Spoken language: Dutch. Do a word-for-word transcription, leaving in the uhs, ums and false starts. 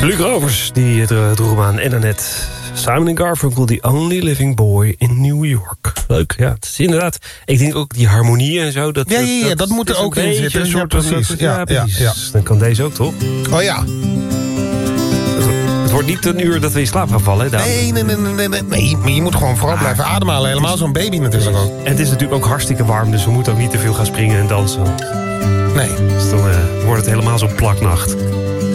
Blue Rovers, die droegen aan internet. Simon and Garfunkel, The Only Living Boy in New York. Leuk, ja. Het is inderdaad, ik denk ook die harmonieën en zo. Dat, ja, ja, ja, dat, dat moet er ook in zitten. Een soort ja, precies. Dat, ja, ja, precies. Ja, ja. Dan kan deze ook, toch? Oh ja. Het wordt niet een uur dat we in slaap gaan vallen, hè? Nee, nee, nee, nee, nee, nee. Maar je moet gewoon vooral blijven ademhalen. Helemaal zo'n baby natuurlijk ook. En het is natuurlijk ook hartstikke warm, dus we moeten ook niet te veel gaan springen en dansen. Nee. Dus dan uh, wordt het helemaal zo'n plaknacht.